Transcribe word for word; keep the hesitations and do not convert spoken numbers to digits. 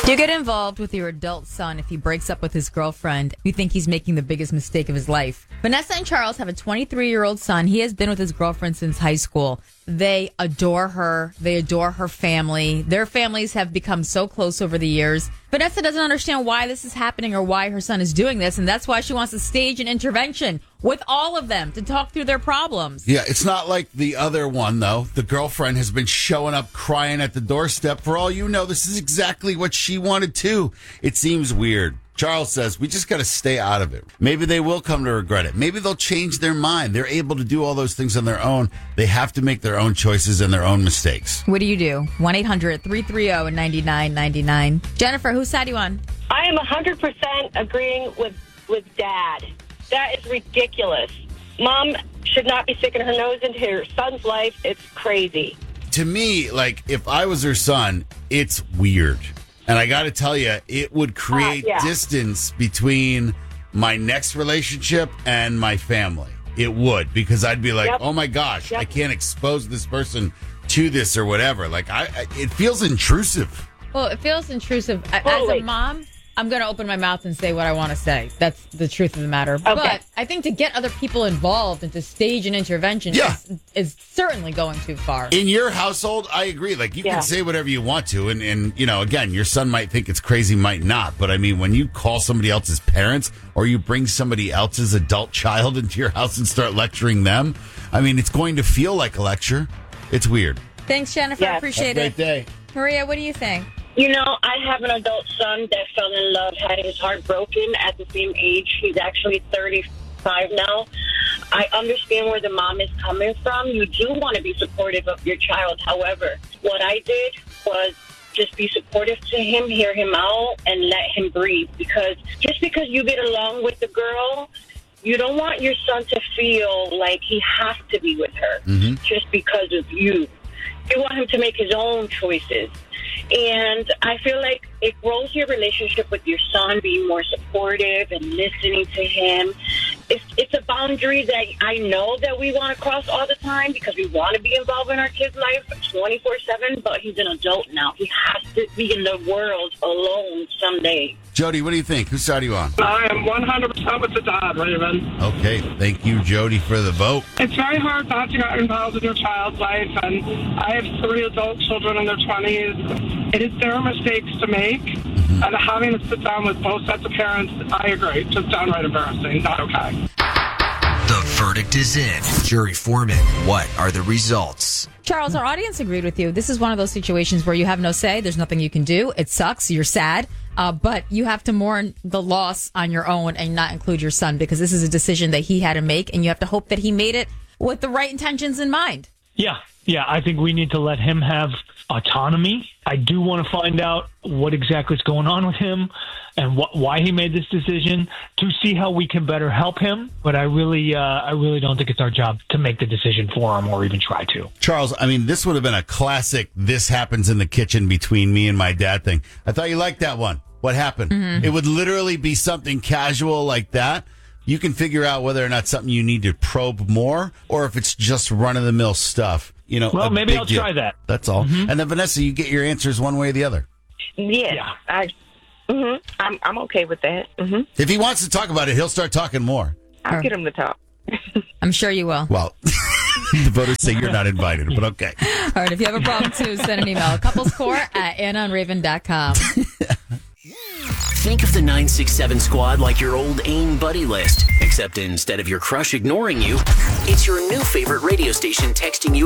Do you get involved with your adult son if he breaks up with his girlfriend? You think he's making the biggest mistake of his life? Vanessa and Charles have a twenty-three-year-old son. He has been with his girlfriend since high school. They adore her. They adore her family. Their families have become so close over the years. Vanessa doesn't understand why this is happening or why her son is doing this, and that's why she wants to stage an intervention with all of them to talk through their problems. Yeah, it's not like the other one, though. The girlfriend has been showing up crying at the doorstep. For all you know, this is exactly what she wanted, too. It seems weird. Charles says, we just got to stay out of it. Maybe they will come to regret it. Maybe they'll change their mind. They're able to do all those things on their own. They have to make their own choices and their own mistakes. What do you do? one eight hundred three three zero nine nine nine nine. Jennifer, whose side are you on? I am one hundred percent agreeing with, with Dad. That is ridiculous. Mom should not be sticking her nose into her son's life. It's crazy. To me, like, if I was her son, it's weird. And I got to tell you, it would create uh, yeah. distance between my next relationship and my family. It would, because I'd be like, yep. oh my gosh, yep. I can't expose this person to this or whatever. Like, I, I it feels intrusive. Well, it feels intrusive. Totally. As a mom, I'm going to open my mouth and say what I want to say. That's the truth of the matter. Okay. But I think to get other people involved and to stage an intervention Yeah. is, is certainly going too far. In your household, I agree. Like, you Yeah. can say whatever you want to. And, and, you know, again, your son might think it's crazy, might not. But, I mean, when you call somebody else's parents or you bring somebody else's adult child into your house and start lecturing them, I mean, it's going to feel like a lecture. It's weird. Thanks, Jennifer. Yes. Appreciate Have a it. great day. Maria, what do you think? You know, I have an adult son that fell in love, had his heart broken at the same age. He's actually thirty-five now. I understand where the mom is coming from. You do want to be supportive of your child. However, what I did was just be supportive to him, hear him out, and let him breathe. Because just because you get along with the girl, you don't want your son to feel like he has to be with her Mm-hmm. just because of you. You want him to make his own choices. And I feel like it grows your relationship with your son, being more supportive and listening to him. It's, it's a boundary that I know that we want to cross all the time because we want to be involved in our kid's life twenty-four seven, but he's an adult now. He has to be in the world alone someday. Jody, what do you think? Whose side are you on? I am one hundred percent with the dad, Raven. Okay. Thank you, Jody, for the vote. It's very hard not to get involved in your child's life, and I have three adult children in their twenties. It is their mistakes to make, Mm-hmm. and having to sit down with both sets of parents, I agree. Just downright embarrassing. Not okay. The verdict is in. Jury foreman, what are the results? Charles, our audience agreed with you. This is one of those situations where you have no say. There's nothing you can do. It sucks. You're sad. Uh, but you have to mourn the loss on your own and not include your son because this is a decision that he had to make, and you have to hope that he made it with the right intentions in mind. Yeah, yeah. I think we need to let him have autonomy. I do want to find out what exactly is going on with him and wh- why he made this decision to see how we can better help him. But I really, uh, I really don't think it's our job to make the decision for him or even try to. Charles, I mean, this would have been a classic this happens in the kitchen between me and my dad thing. I thought you liked that one. What happened? Mm-hmm. It would literally be something casual like that. You can figure out whether or not something you need to probe more or if it's just run-of-the-mill stuff. You know, well, maybe I'll deal. try that. That's all. Mm-hmm. And then, Vanessa, you get your answers one way or the other. Yes, Yeah. I, mm-hmm, I'm, I'm okay with that. Mm-hmm. If he wants to talk about it, he'll start talking more. I'll get him to talk. I'm sure you will. Well, the voters say you're not invited, but okay. All right. If you have a problem, too, send an email. Couplescore at anna and raven dot com. Think of the nine six seven squad like your old AIM buddy list, except instead of your crush ignoring you, it's your new favorite radio station texting you